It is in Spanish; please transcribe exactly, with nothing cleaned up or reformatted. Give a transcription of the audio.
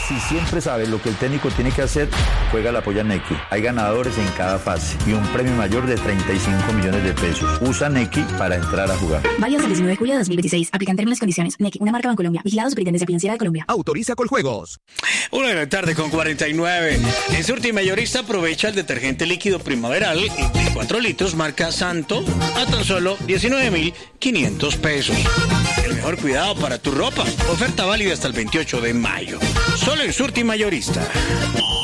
Si siempre sabes lo que el técnico tiene que hacer, juega la polla Nequi. Hay ganadores en cada fase y un premio mayor de treinta y cinco millones de pesos. Usa Nequi para entrar a jugar. Válido hasta el diecinueve de julio de dos mil veintiséis. Aplican términos y condiciones. Nequi, una marca Bancolombia. Vigilado Superintendencia Financiera de Colombia. Autoriza Coljuegos. Una de la tarde con cuarenta y nueve. En Surti Mayorista aprovecha el detergente líquido primaveral de cuatro litros marca Santo a tan solo diecinueve mil quinientos pesos. El mejor cuidado para tu ropa. Oferta válida hasta el veintiocho de mayo. Solo en Surti Mayorista.